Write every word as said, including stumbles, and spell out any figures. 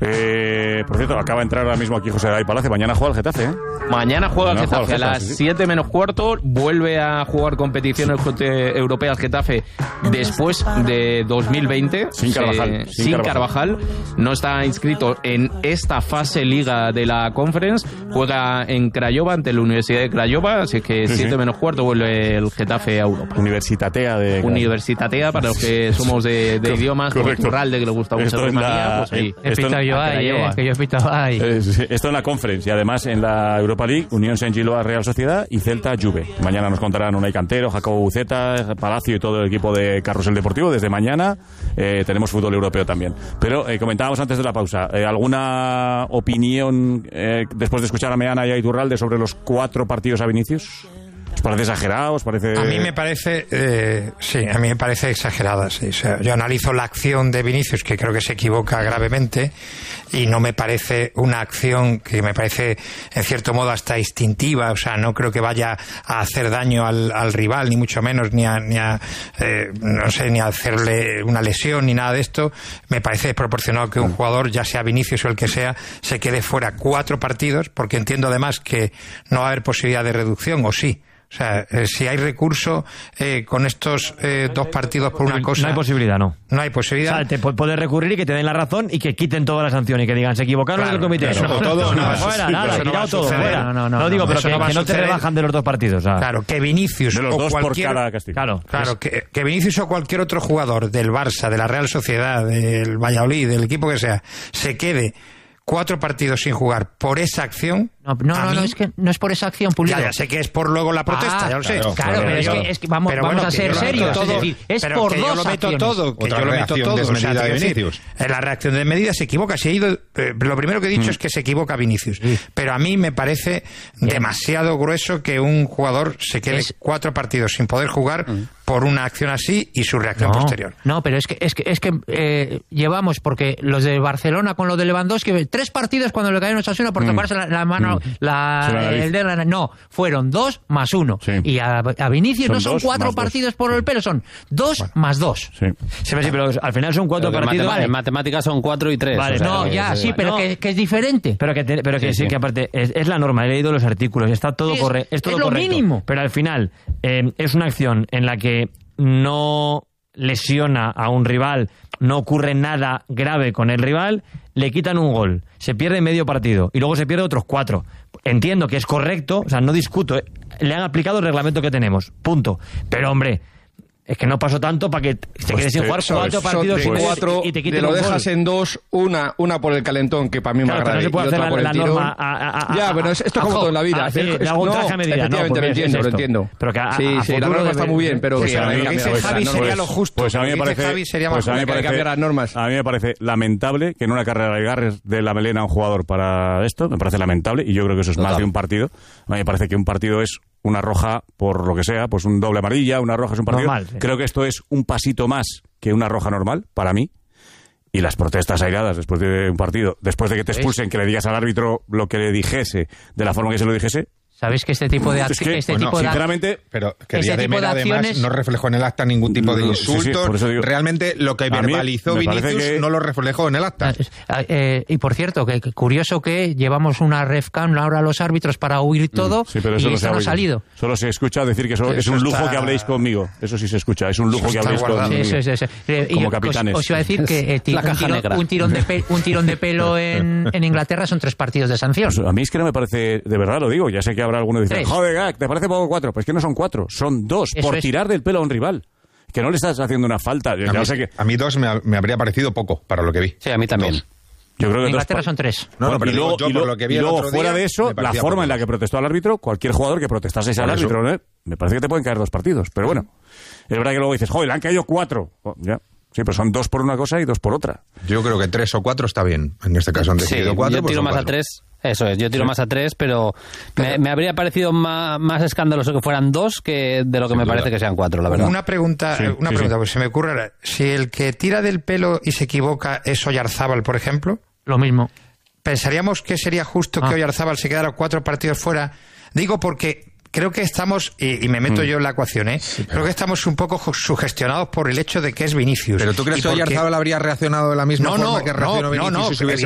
Eh, por cierto, acaba de entrar ahora mismo aquí José David Palacio. Mañana juega el Getafe, ¿eh? Mañana juega el Mañana Getafe juega el a las Getafe, sí, sí. siete menos cuarto. Vuelve a jugar competiciones europeas Getafe después de dos mil veinte. Sin Carvajal. Eh, sin sin Carvajal. Carvajal. No está inscrito en esta fase liga de la Conference. Juega en Craiova ante la Universidad de Craiova. Así que Sí, siete sí. menos cuarto vuelve el Getafe a Europa. Universitatea de... Universitatea, para los que somos de, de idiomas, como Correcto. Iturralde, que le gusta mucho Esto de es María, la- pues ahí. eh, He Esto pitado yo a ahí, Craiova. eh, que yo he pitado ahí. Eh, sí, esto en la Conference y además en la Europa League, Unión Saint-Gilloise Real Sociedad y Celta Juve. Mañana nos contarán Unai Cantero, Jacobo Buceta, Palacio y todo el equipo de Carrusel Deportivo. Desde mañana eh, tenemos fútbol europeo también. Pero eh, comentábamos antes de la pausa, eh, ¿alguna opinión eh, después de escuchar a Meana y a Iturralde sobre los cuatro partidos a Vinicius? ¿Os parece exagerado? ¿Os parece...? A mí me parece, eh, sí, a mí me parece exagerada, sí. O sea, yo analizo la acción de Vinicius, que creo que se equivoca gravemente, y no me parece una acción que me parece, en cierto modo, hasta instintiva. O sea, no creo que vaya a hacer daño al, al rival, ni mucho menos, ni a, ni a eh, no sé, ni a hacerle una lesión, ni nada de esto. Me parece desproporcionado que un jugador, ya sea Vinicius o el que sea, se quede fuera cuatro partidos, porque entiendo además que no va a haber posibilidad de reducción, o sí. O sea, eh, si hay recurso eh, con estos eh, dos partidos por una cosa... No hay posibilidad, no. No hay O posibilidad. sea, te pu- puedes recurrir y que te den la razón y que quiten toda la sanción y que digan, se equivocaron Claro, en el comité. claro, No, todo, no, no, fuera, sí, nada, eso no tirado va a todo, suceder. fuera. No, No, no, no, digo, no, pero eso que, no va a que no te suceder. rebajan de los dos partidos. O sea, Claro, que Vinicius De los o dos por cualquier... cada castigo. claro. Claro, que, que Vinicius o cualquier otro jugador del Barça, de la Real Sociedad, del Valladolid, del equipo que sea, se quede cuatro partidos sin jugar por esa acción... No, no, a no, mí- no, es que no es por esa acción, Pulido. Ya, ya sé que es por luego la protesta, Ah, ya lo sé. claro, claro, pero es que, es que vamos, Pero vamos bueno, a que ser yo lo meto serios, todo, es decir, es pero por que dos yo lo meto acciones. todo, que Otra yo lo meto reacción todo. desmedida quiero de decir, Vinicius. en la reacción desmedida se equivoca. Si he ido, eh, lo primero que he dicho es que se equivoca Vinicius. Pero a mí me parece demasiado grueso que un jugador se quede Es- cuatro partidos sin poder jugar por una acción así y su reacción No, posterior. no, pero es que es que es que eh, llevamos, porque los de Barcelona con lo de Lewandowski, tres partidos cuando le cayeron a Osasuna por tocarse la, la mano, la, Sí, la nariz. el dedo, la- no, fueron dos más uno. Sí. Y a, a Vinicius Son no son dos cuatro más dos. partidos por el pelo, son dos más dos. Sí. Sí, sí, pero al final son cuatro Pero que en partidos. matema- En matemáticas son cuatro y tres. Vale, o sea, No, que- ya, que- sí, pero No. que, que es diferente. Pero que, te- pero que Sí, sí, sí. que aparte es, es la norma, he leído los artículos, está todo Sí, es- correcto. Es, todo es lo correcto. mínimo. Pero al final eh, es una acción en la que no lesiona a un rival, no ocurre nada grave con el rival, le quitan un gol, se pierde medio partido y luego se pierde otros cuatro. Entiendo que es correcto, o sea, no discuto, eh, le han aplicado el reglamento que tenemos, punto. Pero hombre, es que no pasó tanto para que te Pues quedes sin te- jugar eso cuatro es. partidos Son de y- cuatro, y te de quiten lo un dejas gol. en dos, una una por el calentón, que para mí me Claro, pero no agrada, se puede y hacer otra la, por el la tirón. norma a, a- a- Ya, pero es- esto es como a- todo en la vida. a- sí, Es- le hago un no, traje a medida, no, efectivamente, porque lo es entiendo, lo esto. entiendo. Pero que a- sí, a sí, la futuro norma debe- está muy bien, pero Pues que a mí hay lo que que dice cambiarla, Javi ¿no? sería Pues- lo justo. Pues a mí me Lo que dice parece, Javi sería pues más a mí me hay que parece- cambiar las normas. A mí me parece lamentable que en una carrera le agarres de la melena a un jugador para esto, me parece lamentable, y yo creo que eso es más Total. de un partido. A mí me parece que un partido es una roja por lo que sea, pues un doble amarilla, una roja es un partido. Normal, sí. Creo que esto es un pasito más que una roja normal, para mí. Y las protestas airadas después de un partido, después de que te expulsen, que le digas al árbitro lo que le dijese, de la forma que se lo dijese. ¿Sabéis que este tipo de, Es ac- que, este bueno, tipo de ac- sinceramente, Pero que Ese Díaz de tipo de Mera, además, acciones- no reflejó en el acta ningún tipo de No, sí, sí, insultos. por eso digo- Realmente lo que A mí verbalizó me parece Vinicius que- no lo reflejó en el acta. Ah, eh, y por cierto, que, que curioso que llevamos una refcam ahora a los árbitros para huir todo, sí, pero eso y no esto se no ha oye. salido. Solo se escucha decir que eso, es Eso un lujo está- que habléis conmigo. Eso sí se escucha, es un lujo Eso que está habléis guardado. conmigo. Sí, sí, sí, sí. Eh, y Como os- capitanes. Os, iba a decir que eh, ti- La un, caja tirón, negra. un tirón de pe- un tirón de pelo en, en Inglaterra son tres partidos de sanción. Pues a mí es que no me parece, de verdad lo digo, ya sé que habrá alguno que dice, Tres. joder, Gak, ¿te parece poco cuatro? Pues que no son cuatro, son dos, Eso por es. tirar del pelo a un rival. Que no le estás haciendo una falta. Yo, A ya mí, sé que, a mí dos me, ha- me habría parecido poco para lo que vi. Sí, a mí también. Dos. yo creo En que dos Inglaterra pa- son tres. No, no, pero y digo luego, yo y por luego- lo que vi y el luego otro fuera día, de eso, me la parecía forma poco. en la que protestó al árbitro, cualquier jugador que protestase al Por eso. árbitro, ¿no? Me parece que te pueden caer dos partidos. Pero bueno, es verdad que luego dices, joder, le han caído cuatro. Oh, ya. Sí, pero son dos por una cosa y dos por otra. Yo creo que tres o cuatro está bien. En este caso han Sí, decidido cuatro. yo pues tiro son más a cuatro. tres. Eso es, yo tiro más a tres, pero me, me habría parecido más, más escandaloso que fueran dos que de lo que Sin me duda. parece que sean cuatro, la verdad. Una pregunta, Sí, eh, una sí, pregunta, sí. pues se me ocurre ahora. Si el que tira del pelo y se equivoca es Oyarzábal, por ejemplo, Lo mismo. ¿pensaríamos que sería justo Ah. que Oyarzábal se quedara cuatro partidos fuera? Digo porque creo que estamos, y, y me meto yo en la ecuación, ¿eh? Creo que estamos un poco ju- sugestionados por el hecho de que es Vinicius. Pero tú crees Y que porque- Oyarzabal habría reaccionado de la misma No, forma no, que reaccionó no, Vinicius no, no, si se hubiese